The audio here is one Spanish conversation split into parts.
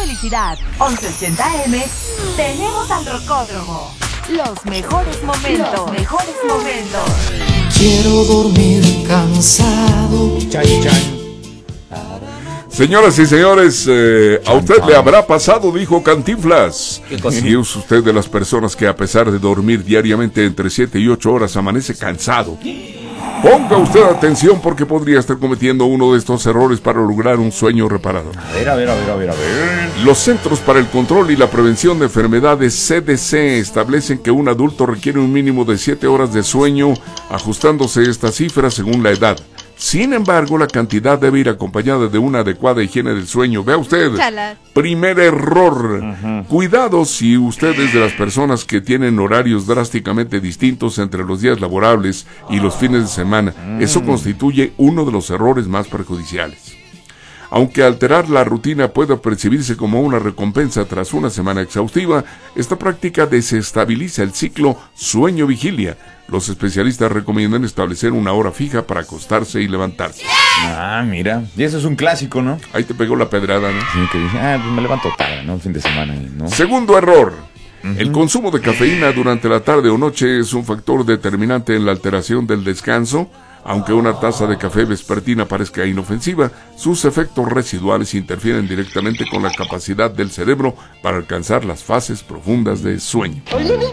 felicidad. 1180M, tenemos al Rocódromo. Los mejores momentos. Los mejores momentos. Quiero dormir cansado. Chan, chan. Señoras y señores, a usted le habrá pasado, dijo Cantinflas. Si es usted de las personas que a pesar de dormir diariamente entre 7 y 8 horas amanece cansado, ponga usted atención porque podría estar cometiendo uno de estos errores para lograr un sueño reparador. A ver. Los Centros para el Control y la Prevención de Enfermedades CDC establecen que un adulto requiere un mínimo de 7 horas de sueño, ajustándose esta cifra según la edad. Sin embargo, la cantidad debe ir acompañada de una adecuada higiene del sueño. Vea usted, primer error. Cuidado si usted es de las personas que tienen horarios drásticamente distintos entre los días laborables y los fines de semana. Eso constituye uno de los errores más perjudiciales. Aunque alterar la rutina pueda percibirse como una recompensa tras una semana exhaustiva, esta práctica desestabiliza el ciclo sueño-vigilia. Los especialistas recomiendan establecer una hora fija para acostarse y levantarse. Ah, mira. Y eso es un clásico, ¿no? Ahí te pegó la pedrada, ¿no? Sí, que dije, pues me levanto tarde, ¿no? El fin de semana, ¿no? Segundo error. El consumo de cafeína durante la tarde o noche es un factor determinante en la alteración del descanso. Aunque una taza de café vespertina parezca inofensiva, sus efectos residuales interfieren directamente con la capacidad del cerebro para alcanzar las fases profundas de sueño.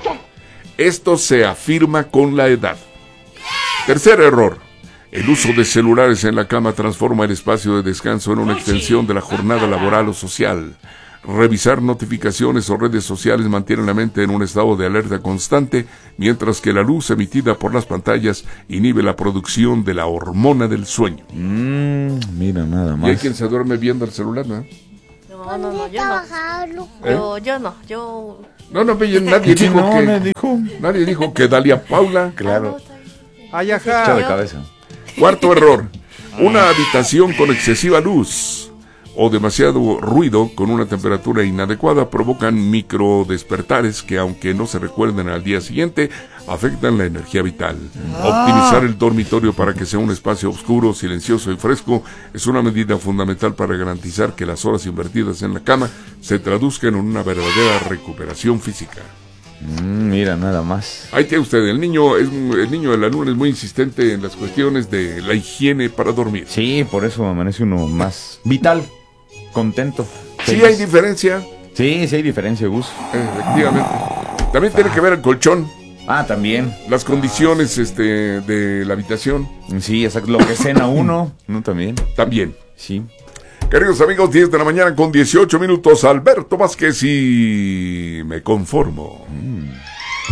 Esto se afirma con la edad. Tercer error. El uso de celulares en la cama transforma el espacio de descanso en una extensión de la jornada laboral o social. Revisar notificaciones o redes sociales mantiene la mente en un estado de alerta constante, mientras que la luz emitida por las pantallas inhibe la producción de la hormona del sueño. Mira, nada más. Y hay quien se duerme viendo el celular, ¿no? No, yo no. Nadie dijo que Dalia Paula. Claro. Ay, Echa de cabeza. Cuarto error. Una habitación con excesiva luz o demasiado ruido con una temperatura inadecuada provocan microdespertares que, aunque no se recuerden al día siguiente, afectan la energía vital. Optimizar el dormitorio para que sea un espacio oscuro, silencioso y fresco es una medida fundamental para garantizar que las horas invertidas en la cama se traduzcan en una verdadera recuperación física. Mira, nada más. Ahí tiene usted, el niño de la luna es muy insistente en las cuestiones de la higiene para dormir. Sí, por eso amanece uno más vital, contento. Sí hay diferencia. Sí hay diferencia, Gus. Efectivamente. También tiene que ver el colchón. También. Las condiciones de la habitación. Sí, exacto. Lo que cena uno, ¿no? También. Sí. Queridos amigos, 10 de la mañana con 18 minutos. Alberto Vázquez y me conformo.